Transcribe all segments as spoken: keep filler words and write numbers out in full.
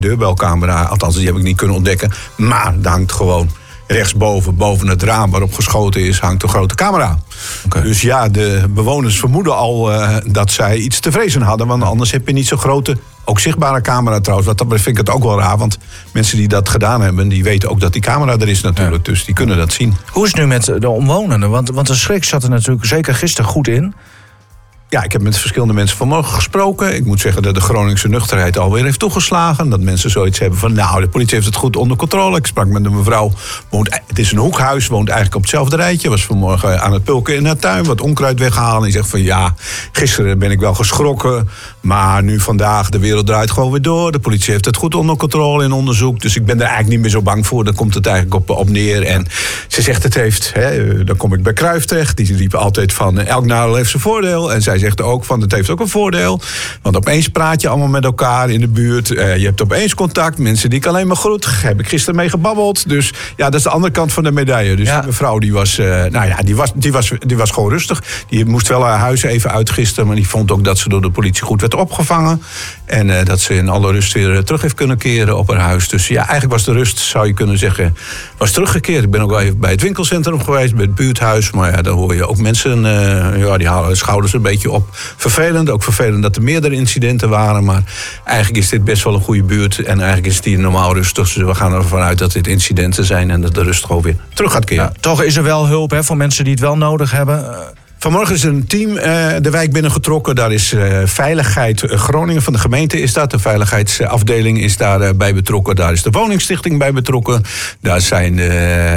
deurbelcamera, althans die heb ik niet kunnen ontdekken. Maar er hangt gewoon rechtsboven, boven het raam waarop geschoten is, hangt een grote camera. Okay. Dus ja, de bewoners vermoeden al uh, dat zij iets te vrezen hadden. Want anders heb je niet zo'n grote, ook zichtbare camera trouwens. Wat dat vind ik het ook wel raar. Want mensen die dat gedaan hebben, die weten ook dat die camera er is natuurlijk. Ja. Dus die kunnen dat zien. Hoe is het nu met de omwonenden? Want, want de schrik zat er natuurlijk zeker gisteren goed in. Ja, ik heb met verschillende mensen vanmorgen gesproken. Ik moet zeggen dat de Groningse nuchterheid alweer heeft toegeslagen. Dat mensen zoiets hebben van, nou, de politie heeft het goed onder controle. Ik sprak met een mevrouw, woont, het is een hoekhuis, woont eigenlijk op hetzelfde rijtje. Was vanmorgen aan het pulken in haar tuin, wat onkruid weghalen. En die zegt van, ja, gisteren ben ik wel geschrokken. Maar nu vandaag, de wereld draait gewoon weer door. De politie heeft het goed onder controle in onderzoek. Dus ik ben er eigenlijk niet meer zo bang voor. Daar komt het eigenlijk op, op neer. En ze zegt, het heeft, hè, dan kom ik bij Cruijff terecht. Die riep altijd van, elk nadeel heeft zijn voordeel. En zij zegt ook van, het heeft ook een voordeel. Want opeens praat je allemaal met elkaar in de buurt. Uh, je hebt opeens contact. Mensen die ik alleen maar groet. Heb ik gisteren mee gebabbeld. Dus ja, dat is de andere kant van de medaille. Dus ja. Die mevrouw, die was, uh, nou ja, die was, die, was, die was gewoon rustig. Die moest wel haar huis even uitgisteren. Maar die vond ook dat ze door de politie goed werd opgevangen. En uh, dat ze in alle rust weer terug heeft kunnen keren op haar huis. Dus ja, eigenlijk was de rust, zou je kunnen zeggen, was teruggekeerd. Ik ben ook wel even bij het winkelcentrum geweest, bij het buurthuis. Maar ja, dan hoor je ook mensen, uh, ja, die halen de schouders een beetje op. Vervelend, ook vervelend dat er meerdere incidenten waren. Maar eigenlijk is dit best wel een goede buurt. En eigenlijk is het hier normaal rustig. Dus we gaan ervan uit dat dit incidenten zijn en dat de rust gewoon weer terug gaat keren. Ja, toch is er wel hulp, hè, voor mensen die het wel nodig hebben. Vanmorgen is er een team uh, de wijk binnengetrokken. Daar is uh, Veiligheid Groningen van de gemeente is dat. De veiligheidsafdeling is daarbij uh, bij betrokken. Daar is de woningstichting bij betrokken. Daar zijn uh,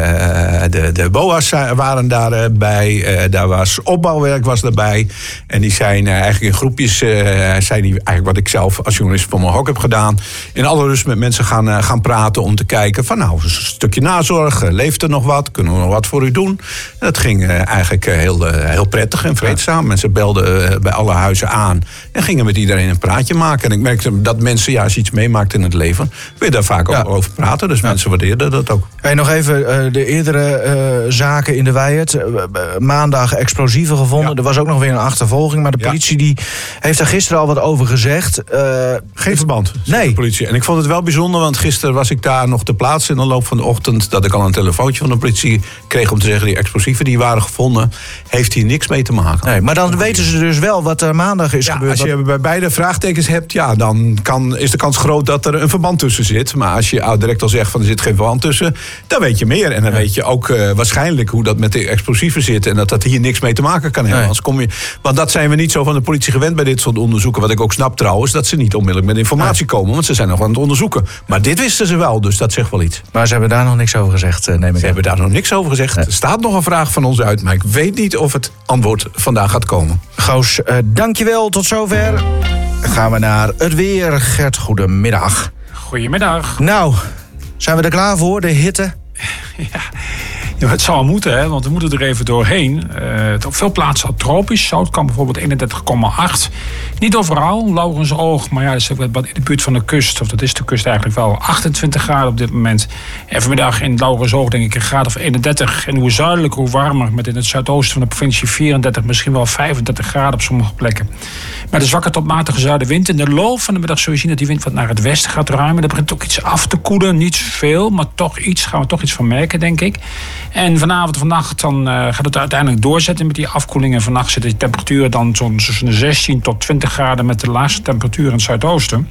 de, de B O A's waren daarbij. Uh, daar was opbouwwerk was daarbij. En die zijn uh, eigenlijk in groepjes, uh, zijn die eigenlijk wat ik zelf als journalist van mijn ook heb gedaan. In alle rust met mensen gaan, uh, gaan praten om te kijken van nou, een stukje nazorg. Uh, leeft er nog wat? Kunnen we nog wat voor u doen? En dat ging uh, eigenlijk uh, heel, uh, heel prettig en vreedzaam. Mensen belden uh, bij alle huizen aan en gingen met iedereen een praatje maken. En ik merkte dat mensen, ja, als je iets meemaakt in het leven, wil je daar vaak ja. ook over praten. Dus ja. mensen waardeerden dat ook. Hey, nog even uh, de eerdere uh, zaken in de Wijert. Uh, maandag explosieven gevonden. Ja. Er was ook nog weer een achtervolging. Maar de politie ja. die heeft daar gisteren al wat over gezegd. Uh, Geen verband. Nee. De politie. En ik vond het wel bijzonder, want gisteren was ik daar nog te plaatsen in de loop van de ochtend. Dat ik al een telefoontje van de politie kreeg om te zeggen, die explosieven die waren gevonden, heeft hier niks mee te maken. Nee, maar dan weten ze dus wel wat er maandag is ja, gebeurd. Als je wat... bij beide vraagtekens hebt, ja, dan kan, is de kans groot dat er een verband tussen zit. Maar als je uh, direct al zegt van er zit geen verband tussen, dan weet je meer. En dan ja. weet je ook uh, waarschijnlijk hoe dat met de explosieven zit en dat dat hier niks mee te maken kan hebben. Nee. Kom je, want dat zijn we niet zo van de politie gewend bij dit soort onderzoeken. Wat ik ook snap trouwens, dat ze niet onmiddellijk met informatie komen. Want ze zijn nog aan het onderzoeken. Maar dit wisten ze wel, dus dat zegt wel iets. Maar ze hebben daar nog niks over gezegd, neem ik aan. Ze hebben daar nog niks over gezegd. Nee. Er staat nog een vraag van ons uit, maar ik weet niet of het antwoord vandaag gaat komen. Goos, uh, dankjewel. Tot zover. Dan gaan we naar het weer. Gert, goedemiddag. Goedemiddag. Nou, zijn we er klaar voor? De hitte? Ja. Ja, het zou moeten, hè, want we moeten er even doorheen. Uh, op veel plaatsen al tropisch. Zoutkamp bijvoorbeeld eenendertig komma acht. Niet overal, Lauwersoog, maar ja, dat is ook wat in de buurt van de kust. Of dat is de kust eigenlijk wel. achtentwintig graden op dit moment. En vanmiddag in Lauwersoog denk ik een graad of eenendertig. En hoe zuidelijker, hoe warmer. Met in het zuidoosten van de provincie vierendertig, misschien wel vijfendertig graden op sommige plekken. Maar de zwakke tot matige zuidenwind. In de loop van de middag zul je zien dat die wind wat naar het westen gaat ruimen. Dat begint ook iets af te koelen. Niet veel, maar toch iets. Gaan we toch iets van merken, denk ik. En vanavond en vannacht dan, uh, gaat het uiteindelijk doorzetten met die afkoeling. En vannacht zitten de temperaturen dan zo'n tussen de zestien tot twintig graden met de laagste temperatuur in het zuidoosten.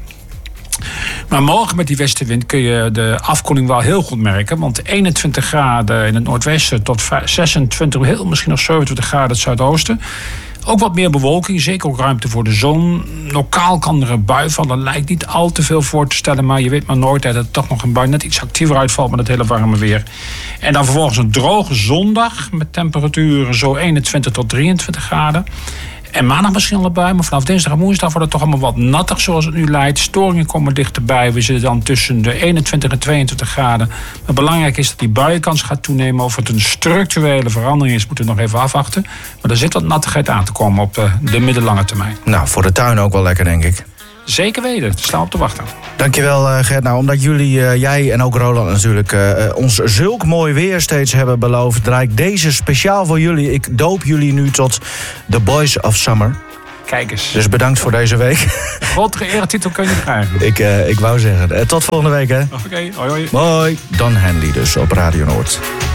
Maar morgen met die westenwind kun je de afkoeling wel heel goed merken. Want eenentwintig graden in het noordwesten tot zesentwintig, heel misschien nog zevenentwintig graden in het zuidoosten. Ook wat meer bewolking, zeker ook ruimte voor de zon. Lokaal kan er een bui vallen, lijkt niet al te veel voor te stellen. Maar je weet maar nooit dat er toch nog een bui net iets actiever uitvalt met het hele warme weer. En dan vervolgens een droge zondag met temperaturen zo eenentwintig tot drieëntwintig graden. En maandag misschien al een bui, maar vanaf dinsdag en woensdag wordt het toch allemaal wat nattig zoals het nu lijkt. Storingen komen dichterbij. We zitten dan tussen de eenentwintig en tweeëntwintig graden. Maar belangrijk is dat die buienkans gaat toenemen. Of het een structurele verandering is, moeten we nog even afwachten. Maar er zit wat nattigheid aan te komen op de middellange termijn. Nou, voor de tuin ook wel lekker, denk ik. Zeker weten, er staan op te wachten. Dankjewel Gert. Nou, omdat jullie, uh, jij en ook Roland natuurlijk, uh, ons zulk mooi weer steeds hebben beloofd, draai ik deze speciaal voor jullie. Ik doop jullie nu tot The Boys of Summer. Kijk eens. Dus bedankt voor deze week. Grotere eretitel kun je krijgen. ik, uh, ik wou zeggen. Uh, tot volgende week, hè. Oké, okay, hoi hoi. Mooi. Don Henley dus op Radio Noord.